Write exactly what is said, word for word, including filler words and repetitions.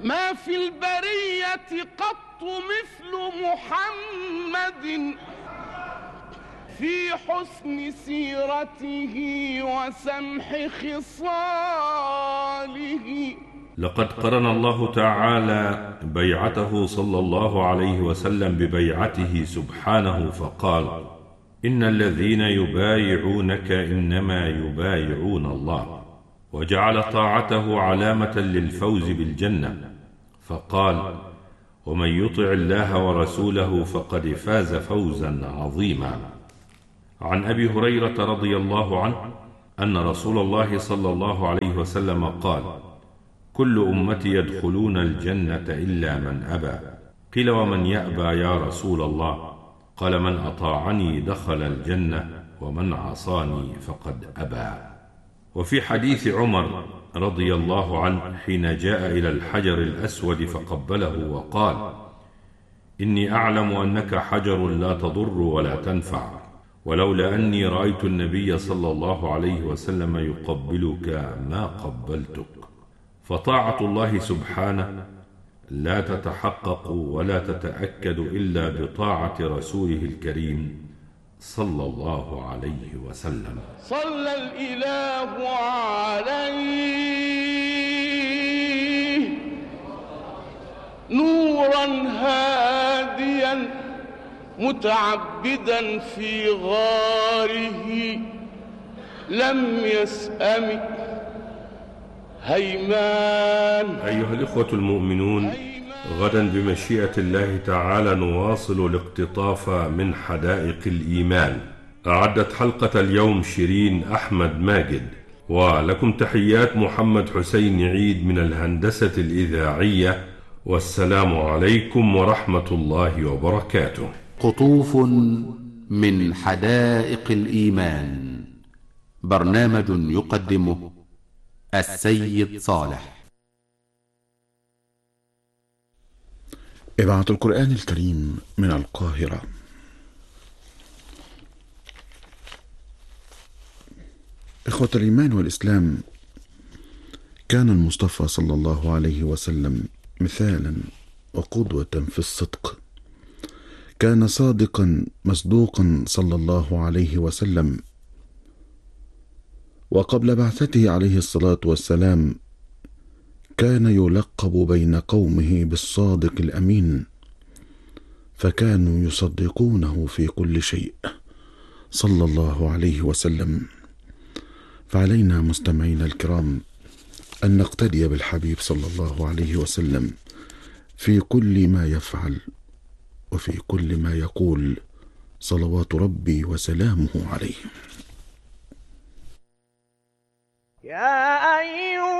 ما في البرية قط مثل محمد في حسن سيرته وسمح خصاله. لقد قرن الله تعالى بيعته صلى الله عليه وسلم ببيعته سبحانه فقال: إن الذين يبايعونك إنما يبايعون الله، وجعل طاعته علامة للفوز بالجنة فقال: ومن يطع الله ورسوله فقد فاز فوزا عظيما. عن أبي هريرة رضي الله عنه أن رسول الله صلى الله عليه وسلم قال: كل أمتي يدخلون الجنة إلا من أبى. قيل: ومن يأبى يا رسول الله؟ قال: من أطاعني دخل الجنة ومن عصاني فقد أبى. وفي حديث عمر رضي الله عنه حين جاء إلى الحجر الأسود فقبله وقال: إني أعلم أنك حجر لا تضر ولا تنفع، ولولا أني رأيت النبي صلى الله عليه وسلم يقبلك ما قبلتك. فطاعة الله سبحانه لا تتحقق ولا تتأكد إلا بطاعة رسوله الكريم صلى الله عليه وسلم. صلى الإله عليه نورا هاديا متعبدا في غاره لم يسأم هيمان. أيها الإخوة المؤمنون، غدا بمشيئة الله تعالى نواصل الاقتطاف من حدائق الإيمان. أعدت حلقة اليوم شيرين أحمد ماجد، ولكم تحيات محمد حسين عيد من الهندسة الإذاعية، والسلام عليكم ورحمة الله وبركاته. قطوف من حدائق الإيمان، برنامج يقدمه السيد صالح. إذاعة القرآن الكريم من القاهرة. إخوة الإيمان والإسلام، كان المصطفى صلى الله عليه وسلم مثالا وقدوة في الصدق. كان صادقا مصدوقا صلى الله عليه وسلم، وقبل بعثته عليه الصلاة والسلام كان يلقب بين قومه بالصادق الأمين، فكانوا يصدقونه في كل شيء صلى الله عليه وسلم. فعلينا مستمعينا الكرام أن نقتدي بالحبيب صلى الله عليه وسلم في كل ما يفعل وفي كل ما يقول، صلوات ربي وسلامه عليه. يا أيها